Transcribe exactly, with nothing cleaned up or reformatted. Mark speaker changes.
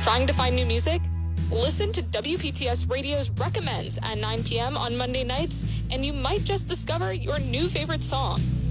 Speaker 1: Trying to find new music? Listen to W P T S Radio's Recommends at nine p.m. on Monday nights, and you might just discover your new favorite song.